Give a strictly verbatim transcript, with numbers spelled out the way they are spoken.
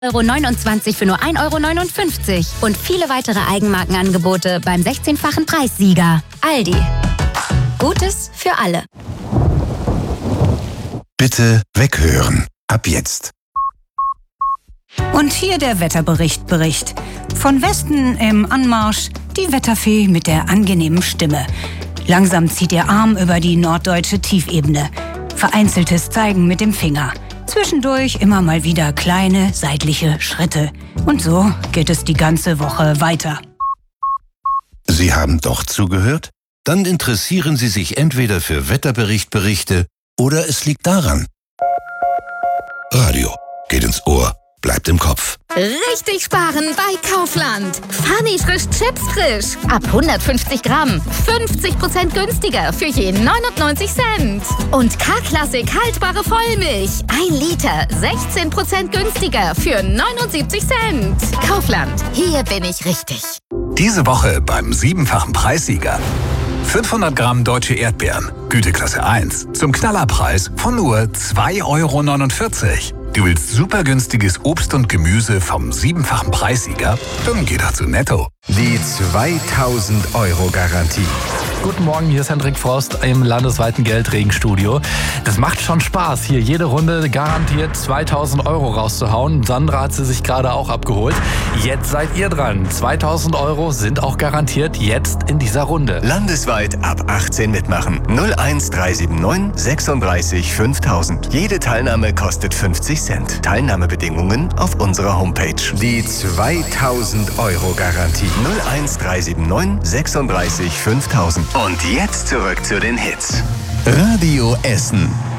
Euro neunundzwanzig für nur ein Euro neunundfünfzig. Und viele weitere Eigenmarkenangebote beim sechzehnfachen Preissieger. Aldi. Gutes für alle. Bitte weghören. Ab jetzt. Und hier der Wetterbericht Bericht. Von Westen im Anmarsch die Wetterfee mit der angenehmen Stimme. Langsam zieht ihr Arm über die norddeutsche Tiefebene. Vereinzeltes Zeigen mit dem Finger. Zwischendurch immer mal wieder kleine seitliche Schritte. Und so geht es die ganze Woche weiter. Sie haben doch zugehört? Dann interessieren Sie sich entweder für Wetterberichtberichte oder es liegt daran. Radio geht ins Ohr, bleibt im Kopf. Richtig sparen bei Kaufland. Funny frisch Chips frisch. Ab hundertfünfzig Gramm. fünfzig Prozent günstiger für je neunundneunzig Cent. Und K-Klassik haltbare Vollmilch. ein Liter. sechzehn Prozent günstiger für neunundsiebzig Cent. Kaufland. Hier bin ich richtig. Diese Woche beim siebenfachen Preissieger. fünfhundert Gramm deutsche Erdbeeren. Güteklasse eins. Zum Knallerpreis von nur zwei Euro neunundvierzig. Du willst super günstiges Obst und Gemüse vom siebenfachen Preissieger? Dann geh doch zu Netto. Die zweitausend Euro Garantie. Guten Morgen, hier ist Hendrik Frost im landesweiten Geldregenstudio. Das macht schon Spaß, hier jede Runde garantiert zweitausend Euro rauszuhauen. Sandra hat sie sich gerade auch abgeholt. Jetzt seid ihr dran. zweitausend Euro sind auch garantiert jetzt in dieser Runde. Landesweit ab achtzehn mitmachen. null eins drei sieben neun sechsunddreißig fünftausend. Jede Teilnahme kostet fünfzig Cent. Teilnahmebedingungen auf unserer Homepage. Die zweitausend Euro Garantie. null eins drei sieben neun sechsunddreißig fünftausend. Und jetzt zurück zu den Hits. Radio Essen.